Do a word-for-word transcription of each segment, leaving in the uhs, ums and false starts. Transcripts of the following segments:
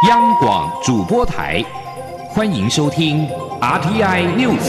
央广主播台，欢迎收听 R T I News。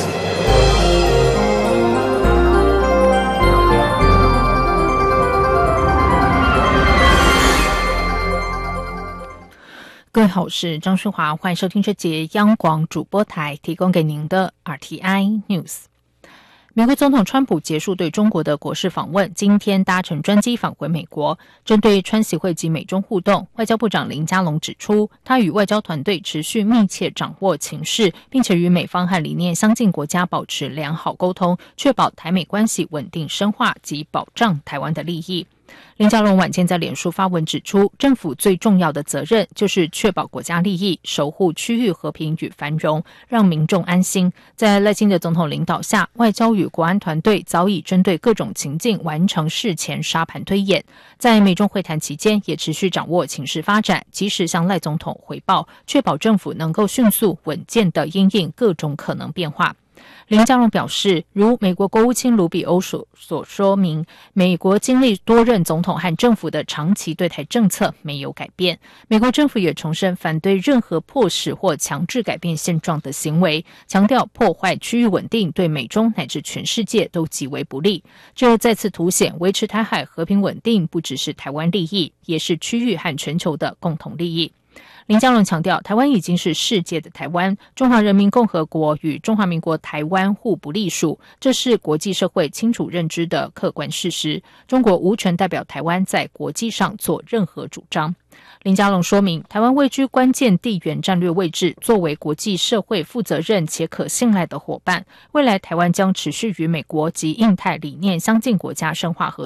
各位好，我是张淑华，欢迎收听这节央广主播台提供给您的 R T I News。美国总统川普结束对中国的国事访问，今天搭乘专机返回美国。针对川习会及美中互动，外交部长林佳龙指出，他与外交团队持续密切掌握情势，并且与美方和理念相近国家保持良好沟通，确保台美关系稳定深化及保障台湾的利益。林佳龙晚间在脸书发文指出，政府最重要的责任就是确保国家利益，守护区域和平与繁荣，让民众安心。在赖清德总统领导下，外交与国安团队早已针对各种情境完成事前沙盘推演，在美中会谈期间也持续掌握情势发展，及时向赖总统回报，确保政府能够迅速稳健地因应各种可能变化。林佳龙表示，如美国国务卿卢比欧所所说明，美国经历多任总统和政府的长期对台政策没有改变。美国政府也重申反对任何迫使或强制改变现状的行为，强调破坏区域稳定对美中乃至全世界都极为不利。这再次凸显维持台海和平稳定不只是台湾利益，也是区域和全球的共同利益。林佳龙强调，台湾已经是世界的台湾，中华人民共和国与中华民国台湾互不隶属，这是国际社会清楚认知的客观事实。中国无权代表台湾在国际上做任何主张。林佳龙说明，台湾位居关键地缘战略位置，作为国际社会负责任且可信赖的伙伴，未来台湾将持续与美国及印太理念相近国家深化合作。